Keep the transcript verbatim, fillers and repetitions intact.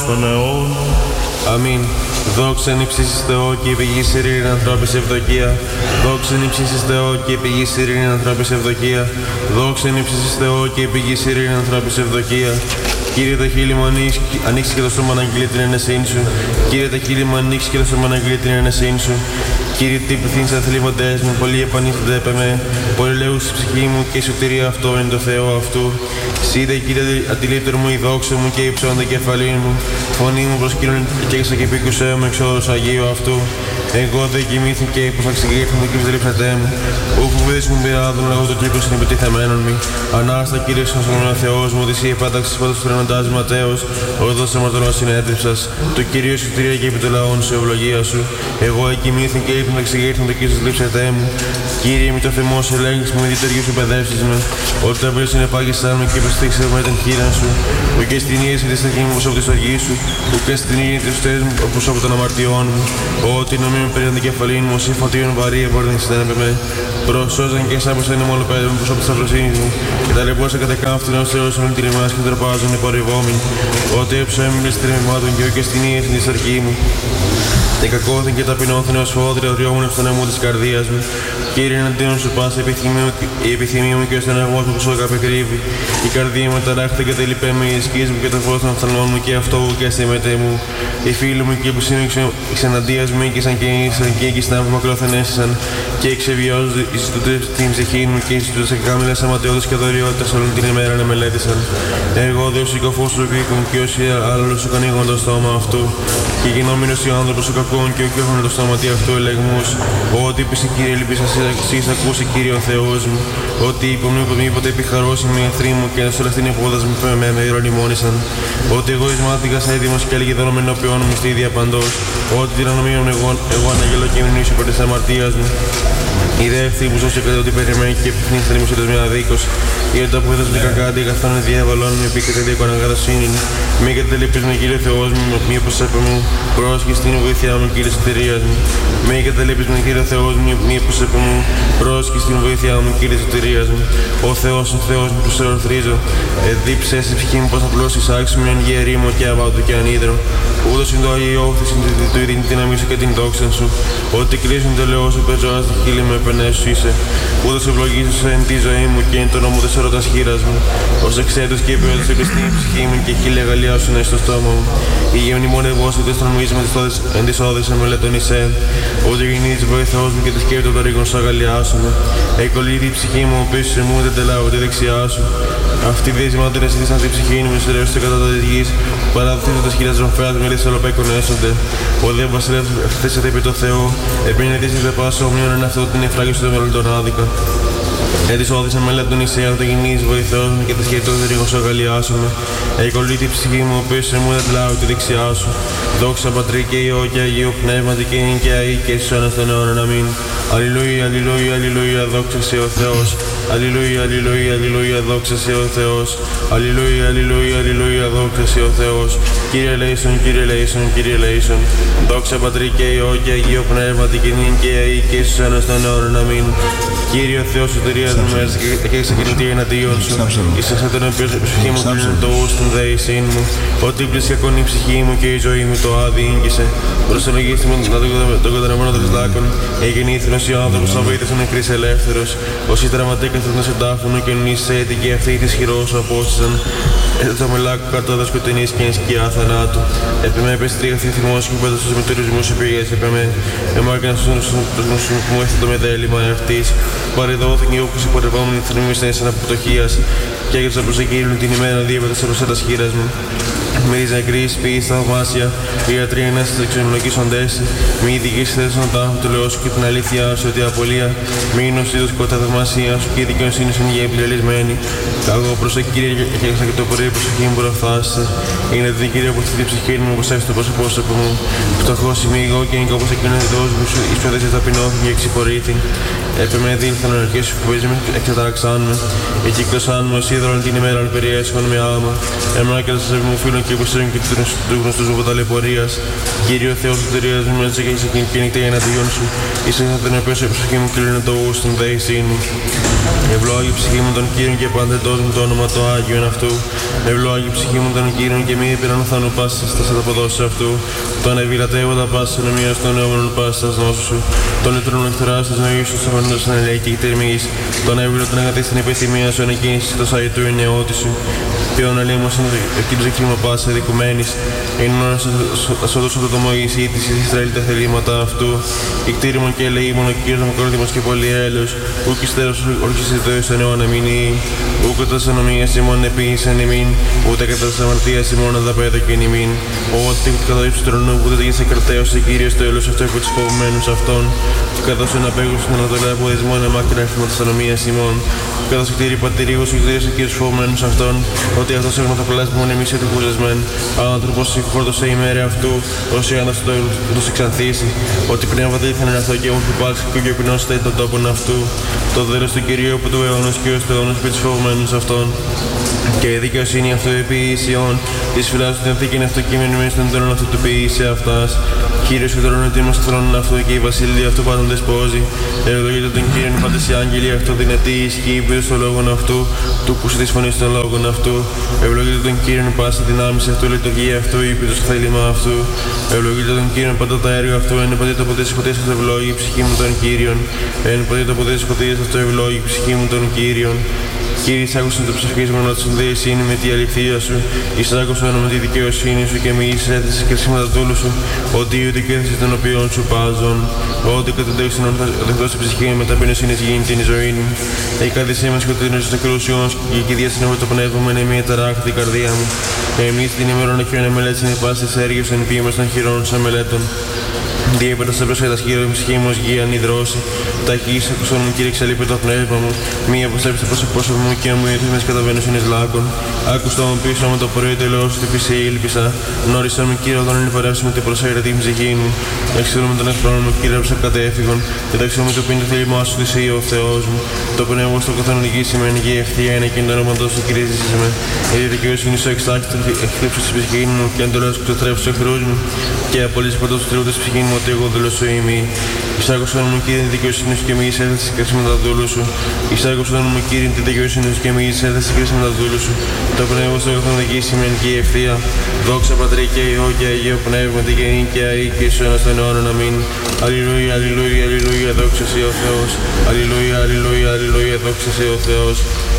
των αιών. Αμήν. Δόξα εν υψίσεις Θεό και η πηγής ειρήνη ανθρώπης ευδοκία. Δόξα εν υψίσεις Θεό και η πηγής ειρήνη ανθρώπης ευδοκία. Δόξα εν υψίσεις Θεό και η πηγής ειρήνη ανθρώπης ευδοκία. Κύριε τα χείλη μου ανοίξει και το σώμα να αγγείλει την ενεσύνη σου. Κύριε τα χείλη μου ανοίξει και το σώμα να αγγείλει την ενεσύνη σου. Κύριε τι πληθύνεις αθλίβοντες μου, πολλοί επανήλθονται επ' εμέ. Πολλοί λέγουν στη ψυχή μου και η σωτηρία αυτό είναι το Θεό αυτού. Σύντε Κύριε αντιλήπτερ μου η δόξα μου και η ψώντα κεφαλή μου. Φωνή μου προσκύνουν και έξα και πήκουσέ μου εξ όρους Αγίου αυτού. Εγώ δεν κοιμήθη και πως αξιγήθη μου και ψηλήψατε μου. Ούχου βίδες μου πειράδουν, εγώ το κύκλος είναι υποτιθεμένον μη. Ανάστα Κύριε σώσον ο Θεός μου, της η επάταξης πάντως φρενοντάς Ματέος. Οδός αμαρτωλός συνέτριψας. Το Κυρίο σωτηρία και επί το λαόν σου ευλογία σου. Εγώ εκοιμήθη και ύπνο εξηγήθη και ίσως λείψετε μου. Κύριε μη το θεμός ελέγχεις μου, η διτεργή σου παιδεύσεις με. Ότι τα βρίσκουν επάγησαν με και επιστήξε με την χείρα σου. Ο και στην ίεση της ταχύ μου όπως από τη στοργή σου. Ο και στην ίεση της στέρης μου όπως από των αμαρτιών μου. Ότι νομί με περί την κεφαλήν μου, εσύ φωτίων βαρύ εμπορνή συνένεπε με. Προσώζαν και σάπωσαν οι μολοπέδες μου όπως από τη σταυροσύνη μου. Και τα λεπόσα κατεκάφτουν ως Θεός όλη την ημάς και τροπάζουν οι πορευόμενοι. Ότι έψεμιλε στριμμάτων και ο και στην ίεση της αρχή μου. Και κακόθεν και ταπεινώθεν ως φόδρια οριόμουν στον νεμό της καρδίας μου. Κύριε εναντίον σου πάσα η επιθυμία μου και ο στεναγμός μου που σου εκαπεκρύβει. Η καρδία μου ταράχθη και τελειπέ με οι σκίες μου και το φως των οφθαλμών μου και αυτό που και αισθήμετε μου. Οι φίλοι μου και που σύνοιξαν εξεναντίας μου οίκησαν και ήσαν και οίκησαν που μακρόθεν έσυσαν και εξεβιώζονται εις τούτες την ψυχή μου και εις τούτες εκκάμιλες αματαιότητες και δωριότητες όλη την ημέρα να μελέτησαν. Εγώ δε ο συκοφός σου βήκουν και όσοι άλλος σου κανήγον το στόμα αυτού. Και γινόμενος ο άνθρωπος ο κακόν και ο κέχον το στόματι αυτού ελεγμούς. Ότι είπες Κύριε λυπής εσείς ακούσει Κύριε ο Θεός μου. Ότι είπα μου μήποτε επιχαρώσει με εχθροί μου και σε όλα στην υπόδας μου με με ηρωνημόνησαν. Ότι εγώ εις μάθηκας έτοιμος και έλεγε δώρο με ενώπιόν μου στη ίδια παντός. Ότι την ανομίων εγώ, εγώ αναγγελώ και μνήσω υπέρ της αμαρτίας μου. Η δεύτερη που σώσε κατά ότι περιμένει και επιχνείς θα νημισότες με αδίκος. Η όταν που έδωσε κακά αντίγαθαν διαβαλών με πήκατε δίκο αναγκατασύνην. Μη καταλείπεις με Κύριε Θεός μου, μήπως έπε μου πρόσχεις στην βοήθειά μου Κύριε σωτηρίας μου. Μη καταλείπεις με Κύριε Θεός μου, μήπως έπε μου πρόσχεις στην βοήθειά μου Κύριε σωτηρίας μου. Ο Θεός, ο Θεός μου που σε ορθρίζω. Εδίψε στη ψυχή μου πως να πλώσεις άξιμο εν γερήμο και αβάτου και ανίδρο. Ούτως είναι το Άγιο όφθης του ειρήνη την αμή σου και την δόξα σου. Ότι κλείσουν το λαιό σου πεζόας τη χείλη με επενές σου είσαι. Ούτως ευλογήσεις εν τη ζωή μου και εν το νόμο της ερωτάς χείρας μου. Ως εξέτους και επιόδους εκλειστή η ψυχή μου και χίλια γαλλιά σου στο στόμα μου. Η γεμνή μόνο εγώ σου τες τρομίζεις με εν τις όδες εν μελέτων εισέν. Ότι γεννήθης βοηθός μου και τη σκέπτω το ρίγον σου αγαλιάσουμε. Εκολύτει η ψυχή μου πίσω σε μου δεν τελάω τη δεξιά σου. Αυτή η δύση μάτρες ήθισαν στη ψυχή μου σε ρεύστο κατά το της γης. Παραδοθείς τις χίλιας ρομφέας με λίσεις ολοπέκων έσονται. Ο δε βασιλεύς θέσεται επί το Θεό. Επινετήσεις δε πάσο ομοιόν εν αυτό την εφράγηση του μελλοντών άδικα. Έτσι όδησαν μελέτων Ισαία, το γεννής βοηθός μου και τη σκέπτω το ρίγον σου αγαλιάσουμε. Εκολύτει η ψυχή μου πίσω σε μου δεν τελάω τη δεξιά σου. Δόξα Πατρί και Υιό και Αγίου Πνεύματι και νυν και αεί και εις αιώνας των αιώνων. Αμήν. Αλληλούια, αλληλούια, αλληλούια, δόξα σε ο Θεός. Αλληλούια, αλληλούια, αλληλούια, δόξα σε ο Θεός. Αλληλούια, αλληλούια, αλληλούια, δόξα σε ο Θεός. Κύριε ελέησον, Κύριε ελέησον, Κύριε ελέησον. Δόξα Πατρί και Υιό και Αγίου Πνεύματι και νυν και αεί και εις αιώνας των αιώνων. Αμήν. Κύριε ο Θεός σωτηρίας μου μέρες και εξακινητή εναντίον σου. Εις εξέτον οποίος η ψυχή μου κλείνει το ους την δεησήν μου. Ότι πλησιακόν η ψυχή μου και η ζωή μου το άδει ήγγισε. Προσολογίστη μου τον κοντραμένο των λάκων. Εγεννήθηνος ο άνθρωπος ο βήτης ο νεκρής ελεύθερος. Όσοι τραυματίκαθος να σε τάφωνο και νης έτη και αυτή της χειρός σου απόστησαν. Έτσι το μελάκο καρτόδα σκοτεινής και εν σκιά θανάτου. Επιμέ επιστρίγαθη θυμός και πέτω στους μετερισμούς επίγες επιμέ. Εμάρκανα στους που μου έφτατο με δέλημα ευτής. Παρεδόθηκε όπως οι πορευόμενοι θρυμίσνες αναποτοχίας. Και έγραψα προς εκείνον την ημέρα δίβατα σε ρωσέτας χείρας μου. Μυρίζα νεκρής, ποιής θαυμάσια, οι ιατροί ένας της εξομολογήσοντες. Μη ειδικής θέσης να τάφουν του λαού σου και την αλήθεια σου ότι η απολία. Μη νοσίδος κότα θαυμασία σου και η δικαιοσύνη σου είναι για εμπλελισμένη. Κάγω προς το Κύριε και έγραψα και το πρωί προσοχή μου προφθάσσε. Είναι την Κύριε που αυτή τη ψυχή μου όπως έφτω το πρόσωπό μου. Φτωχός είμαι εγώ και είναι όπως εκείνο εντός μου σου. Εις προδέσεις ταπεινώθηκε και εξυπορήθη. επεμέδει ήλθαν αναρκές σου φοβίζει με εξαταραξάνουμε. Εκύκλωσάνουμε ως είδωρον την ημέρα αν περιέσχον με άμα. Εμένα και τα σας μου και υποστήρων και του γνωστού μου ποταλαιπορίας. Κύριο Θεός του τερίας μου μέσα και είσαι εκείνη και νύχτα για εναντίον σου. Είσαι θα την επέσω η ψυχή μου κλείνει το ου στην δέησή μου. Ευλόγη ψυχή μου τον Κύριον και πάντετός μου το όνομα το Άγιον αυτού. Ευλόγη ψυχή μου τον Κύριον και μη υπερανθάνου πάσης στα σαταποδόσεις αυτού. Τον ευηλατεύοντα πάσης ενομίας των νεόμενων πάσης στα νόσου σου. Τον λυτρών εχθράς της νοής σου σαφανός στην ελέγχη και τερμής. Τον έβηλο τον αγαθή στην επιθυμία σου ανεκκίνησης το σαϊτού η νεότη σου. Ποιον αλίμος είναι εκείνος εκκλήμα πάσης αδικουμένης. Είναι μόνος ασόδος από το Μωυσή της Ισραήλ τα θελήματα αυτού. Η κτήριμον και ελεήμον ο Κύριος Δημοκρότημος και πολυέλεος. Ούκ υστέρος ορκισιτόης στον αιώνα μηνύει. Ούκ κατά της ανομίας ημών επίησεν ημίν. Ούτε κατά της αμαρτίας ημών αδαπέδοκεν ημίν. Ότι κατά ύψου τρονού που δεν γίνεσαι κρατέος σε Κύριος το έλος αυτό από τους φοβμένους αυτών. Καθώς εν απέγους στην Ανατολή από δυσμόν εμάκρυνα έρθμα της ανομίας ημών. Καθώς κτήρι πατηρίγους και κτήρισε Κύριος φοβμένους αυτών. Ότι αυτός έχουν τα πλάσμα μόνο εμείς ετουχούζεσμεν. Άνθρωπος συγχώρτωσε η μέρα αυτού. Όσοι άνας το τους εξανθήσει. Ότι πνεύμα δεν ήθελαν αυτό και έχουν υπάρξει και ο γεωπινός θα ήταν τόπον αυτού. Το δέλος του Κυρίου που του αιώνος και ως του αιώνος επί τους φοβμένους αυτών. Και η δικαιοσύνη αυτού επί Ισιών. Της φυλάς του την θήκη αυτοκείμενη μέσα στον τρόνο αυτού του ποιήσε αυτάς. Κύριος και τρώνε ότι είμαστε θρόνων αυτού και η βασίλεια αυτού πάντων δεσπόζει. Ευλογείται τον Κύριον πάντες οι άγγελοι αυτού δυνατή ισχύει πήρες των λόγων αυτού. Του κουσί της φωνής των λόγων αυτού. Ευλογείται τον Κύριον πάση δυνάμεις αυτού, λειτουργία αυτού, είπε το θέλημα αυτού. Ευλογείται τον Κύριον πάντα τα έργα αυτού. Εν πατήτω από τις σκοτίες αυτού ευλόγει η ψυχή μου τον Κύριον. Εν πατήτω από τις σκοτίες αυτού ευλόγει η ψυχή μου τον Κύριον. Κύριε, άκουσαν το ψυχής μου να του συνδέεις είναι με τη αληθεία σου. Εισάκουσαν με τη δικαιοσύνη σου και μη εισέθεσες και σήματα τούλου σου. Ότι ούτε και έθεσες των οποίων σου πάζων. Ότι κατεντέξεις τον οδεχτός τη ψυχή με ταπεινοσύνης γίνει την ζωή μου. Η κάδισή μας σκοτεινός της ακρούσιons και η κηδεία συνεχώς το πνεύμα μου είναι μια ταράχτη καρδία μου. Εμείς την ημέρα να χιόνια μελέτης είναι πάσης έργες εν ποίημας των χειρών σαν μελέτων. Διέπετα σε πρόσφατα τα σχήρα μου, ψυχή μου ως γη υδρώσει. Τα χείλης ακουσών μου, Κύριε, εξαλείπε το πνεύμα μου. Μία αποστρέψε προς το πρόσωπο μου και μου ήρθε με καταβαίνω συνείς λάκων. Άκουσα μου πίσω μου το πρωί το λόγο σου, τι πίση ήλπισα. Γνώρισα μου, Κύριε, όταν είναι παρεύσουμε την προσέγγιρα την ψυχή μου. Εξήλω με τον εχθρό μου, Κύριε, που σε κατέφυγον. Και ταξιό με το πίνει το θέλημά σου, τη ο Θεός μου. Το πνεύμα στο καθόν γη σημαίνει και η ευθεία είναι και το όνομα του, Κύριε, ζήσε με. Η δικαιοσύνη σου εξτάξει εχθρύψου τη ψυχή μου και εντολέ σου ξετρέψου του εχθρού μου. Και απολύσει παντού του τριούδε ψυχή μου ότι εγώ δούλο σου είμαι. Εισάκουσαν μου, Κύριε, τη δικαιοσύνη σου και μη εισέλθεσαι και με τα δούλου σου. Εισάκουσαν μου, Κύριε, τη δικαιοσύνη σου και μη εισέλθεσαι και με τα δούλου σου. Το πνεύμα στο καθόν γη σημαίνει και η ευθεία. Δόξα Πατρί και Υιό και Αγίο Πνεύμα, τη γεννή και αή και σου ένα στον αιώνα να μην. Αλληλούια, αλληλούια, αλληλούια, δόξα σε ο Θεός. Αλληλούια, αλληλούια, αλληλούια, δόξα σε ο Θεός.